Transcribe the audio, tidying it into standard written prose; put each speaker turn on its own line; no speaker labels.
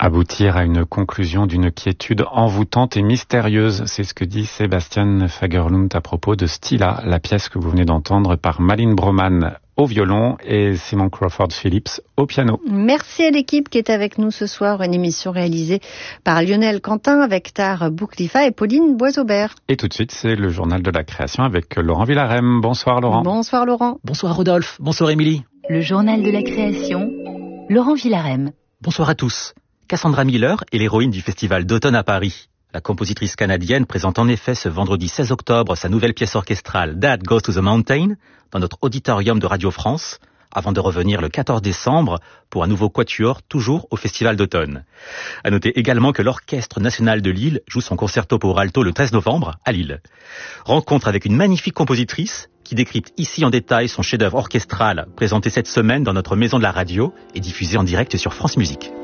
Aboutir à une conclusion d'une quiétude envoûtante et mystérieuse, c'est ce que dit Sebastian Fagerlund à propos de Stilla, la pièce que vous venez d'entendre par Malin Broman au violon et Simon Crawford Phillips au piano.
Merci à l'équipe qui est avec nous ce soir, une émission réalisée par Lionel Quentin avec Tar Bouklifa et Pauline Boisaubert.
Et tout de suite, c'est le journal de la création avec Laurent Villarem. Bonsoir Laurent.
Bonsoir Laurent.
Bonsoir Rodolphe. Bonsoir Émilie.
Le journal de la création, Laurent Villarem.
Bonsoir à tous. Cassandra Miller est l'héroïne du festival d'automne à Paris. La compositrice canadienne présente en effet ce vendredi 16 octobre sa nouvelle pièce orchestrale Dad Goes to the Mountain dans notre auditorium de Radio France, avant de revenir le 14 décembre pour un nouveau quatuor toujours au festival d'automne. À noter également que l'Orchestre national de Lille joue son concerto pour alto le 13 novembre à Lille. Rencontre avec une magnifique compositrice qui décrypte ici en détail son chef-d'œuvre orchestral présenté cette semaine dans notre maison de la radio et diffusé en direct sur France Musique.